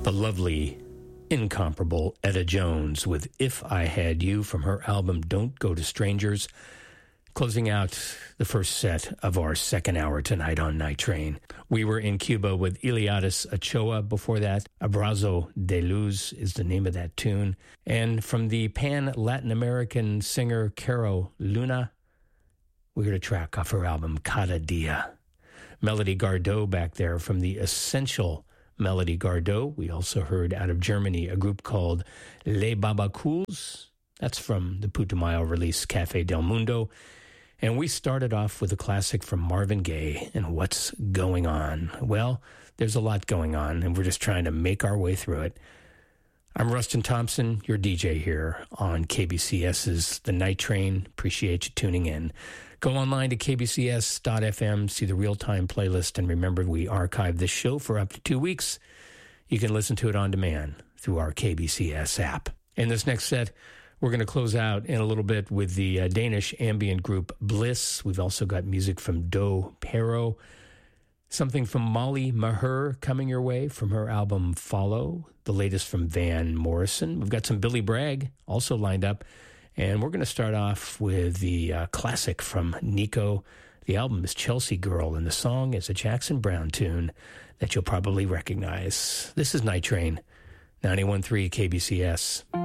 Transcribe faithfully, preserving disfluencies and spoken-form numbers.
The lovely, incomparable Etta Jones with If I Had You from her album Don't Go to Strangers, closing out the first set of our second hour tonight on Night Train. We were in Cuba with Iliadis Ochoa before that. Abrazo de Luz is the name of that tune. And from the pan-Latin American singer Caro Luna, we heard a track off her album Cada Dia. Melody Gardot back there from the Essential Melody Gardot. We also heard out of Germany a group called Les Babacools. That's from the Putumayo release Cafe del Mundo. And we started off with a classic from Marvin Gaye and What's Going On. Well, there's a lot going on, and we're just trying to make our way through it. I'm Rustin Thompson, your D J here on K B C S's The Night Train. Appreciate you tuning in. Go online to k b c s dot f m, see the real-time playlist, and remember we archive this show for up to two weeks. You can listen to it on demand through our K B C S app. In this next set, we're going to close out in a little bit with the uh, Danish ambient group Bliss. We've also got music from Do Pero. Something from Molly Maher coming your way from her album Follow. The latest from Van Morrison. We've got some Billy Bragg also lined up. And we're going to start off with the uh, classic from Nico. The album is Chelsea Girl, and the song is a Jackson Browne tune that you'll probably recognize. This is Night Train, ninety-one point three K B C S.